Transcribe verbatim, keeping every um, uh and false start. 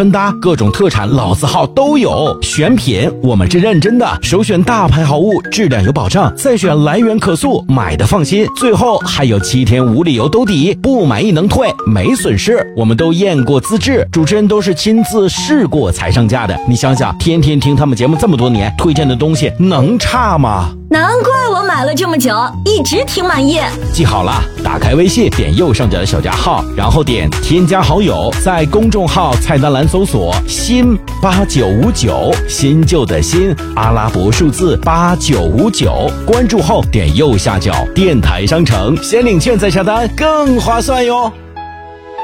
芬达各种特产老字号都有，选品我们是认真的，首选大牌好物，质量有保障，再选来源可溯，买的放心。最后还有七天无理由兜底，不满意能退，没损失。我们都验过资质，主持人都是亲自试过才上架的。你想想，天天听他们节目这么多年，推荐的东西能差吗？ 难怪我买了这么久，一直挺满意。 记好了，打开微信，点右上角的小加号，然后点添加好友，在公众号菜单栏搜索新八九五九，新旧的新，阿拉伯数字八九五九，关注后点右下角电台商城，先领券再下单更划算哟。